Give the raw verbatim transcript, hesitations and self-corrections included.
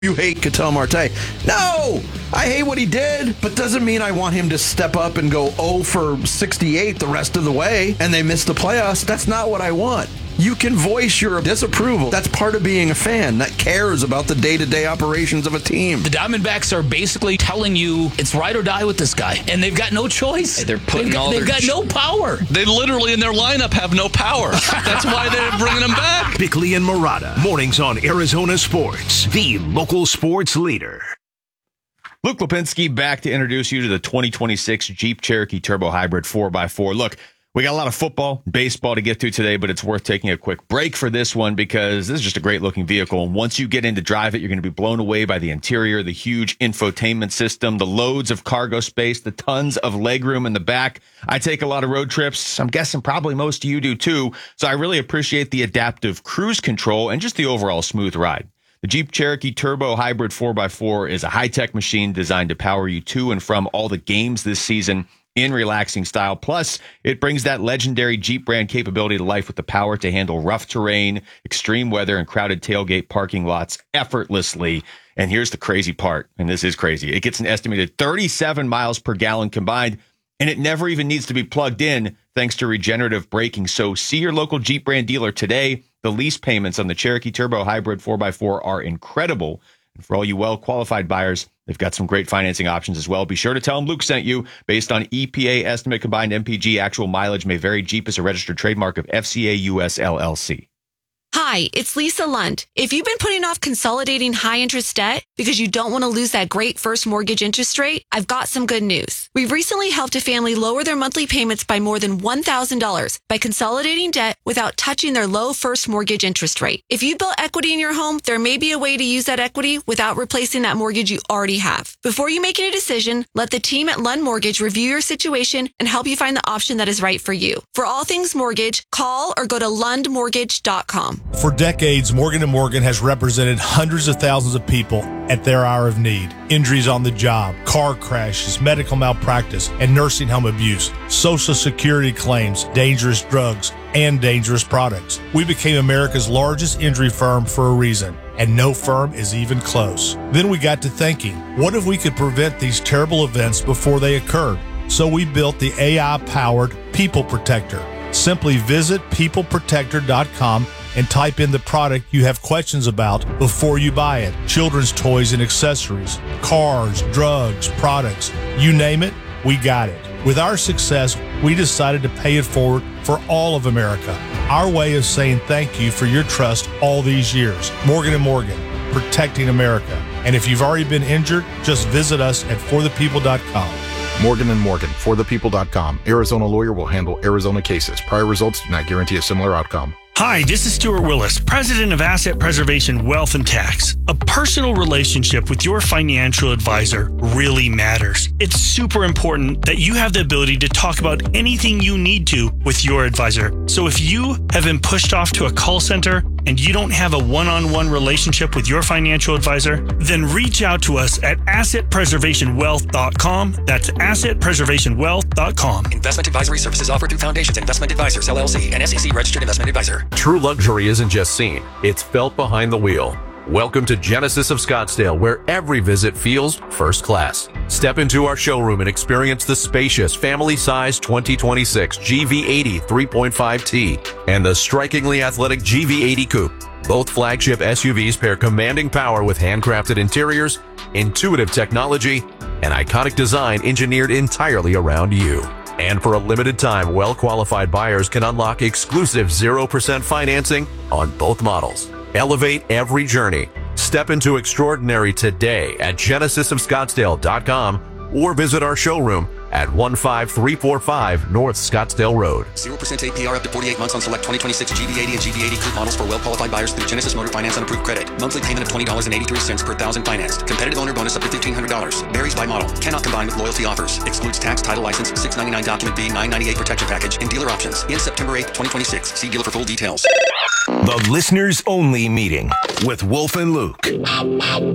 You hate Ketel Marte. No, I hate what he did, but doesn't mean I want him to step up and go oh for sixty-eight the rest of the way and they miss the playoffs. That's not what I want. You can voice your disapproval. That's part of being a fan that cares about the day-to-day operations of a team. The Diamondbacks are basically telling you it's ride or die with this guy, and they've got no choice. They're putting they've, all they've their got no power. They literally in their lineup have no power. That's why they're bringing them back. Bickley and Murata, mornings on Arizona Sports, the local sports leader. Luke Lipinski back to introduce you to the twenty twenty-six Jeep Cherokee Turbo Hybrid four by four. Look, we got a lot of football, baseball to get to today, but it's worth taking a quick break for this one because this is just a great-looking vehicle. And once you get in to drive it, you're going to be blown away by the interior, the huge infotainment system, the loads of cargo space, the tons of legroom in the back. I take a lot of road trips. I'm guessing probably most of you do too. So I really appreciate the adaptive cruise control and just the overall smooth ride. The Jeep Cherokee Turbo Hybrid four by four is a high-tech machine designed to power you to and from all the games this season in relaxing style. Plus, it brings that legendary Jeep brand capability to life with the power to handle rough terrain, extreme weather, and crowded tailgate parking lots effortlessly. And here's the crazy part, and this is crazy. It gets an estimated thirty-seven miles per gallon combined, and it never even needs to be plugged in thanks to regenerative braking. So see your local Jeep brand dealer today. The lease payments on the Cherokee Turbo Hybrid four by four are incredible. And for all you well-qualified buyers, they've got some great financing options as well. Be sure to tell them Luke sent you. Based on E P A estimate combined M P G, actual mileage may vary. Jeep is a registered trademark of F C A U S L L C. Hi, it's Lisa Lund. If you've been putting off consolidating high-interest debt because you don't want to lose that great first mortgage interest rate, I've got some good news. We've recently helped a family lower their monthly payments by more than one thousand dollars by consolidating debt without touching their low first mortgage interest rate. If you built equity in your home, there may be a way to use that equity without replacing that mortgage you already have. Before you make any decision, let the team at Lund Mortgage review your situation and help you find the option that is right for you. For all things mortgage, call or go to lund mortgage dot com. For decades, Morgan and Morgan has represented hundreds of thousands of people at their hour of need. Injuries on the job, car crashes, medical malpractice, and nursing home abuse, Social Security claims, dangerous drugs, and dangerous products. We became America's largest injury firm for a reason, and no firm is even close. Then we got to thinking, what if we could prevent these terrible events before they occurred? So we built the A I-powered People Protector. Simply visit people protector dot com and type in the product you have questions about before you buy it. Children's toys and accessories, cars, drugs, products, you name it, we got it. With our success, we decided to pay it forward for all of America. Our way of saying thank you for your trust all these years. Morgan and Morgan, protecting America. And if you've already been injured, just visit us at for the people dot com. Morgan and Morgan, for the people dot com. Arizona lawyer will handle Arizona cases. Prior results do not guarantee a similar outcome. Hi, this is Stuart Willis, president of Asset Preservation Wealth and Tax. A personal relationship with your financial advisor really matters. It's super important that you have the ability to talk about anything you need to with your advisor. So if you have been pushed off to a call center and you don't have a one-on-one relationship with your financial advisor, then reach out to us at asset preservation wealth dot com. That's asset preservation wealth dot com. Investment advisory services offered through Foundations Investment Advisors, L L C, an S E C registered investment advisor. True luxury isn't just seen, it's felt behind the wheel. Welcome to Genesis of Scottsdale, where every visit feels first class. Step into our showroom and experience the spacious, family-sized twenty twenty-six G V eighty three point five T and the strikingly athletic G V eighty Coupe. Both flagship S U Vs pair commanding power with handcrafted interiors, intuitive technology, and iconic design engineered entirely around you. And for a limited time, well-qualified buyers can unlock exclusive zero percent financing on both models. Elevate every journey. Step into extraordinary today at genesis of scottsdale dot com or visit our showroom at one five three four five North Scottsdale Road. zero percent A P R up to forty-eight months on select twenty twenty-six G V eighty and G V eighty Coupe models for well-qualified buyers through Genesis Motor Finance on approved credit. Monthly payment of twenty dollars and eighty-three cents per thousand financed. Competitive owner bonus up to fifteen hundred dollars. Varies by model. Cannot combine with loyalty offers. Excludes tax, title license, six ninety-nine document B, nine ninety-eight protection package, and dealer options. In September eighth, twenty twenty-six. See dealer for full details. The Listeners Only Meeting with Wolf and Luke.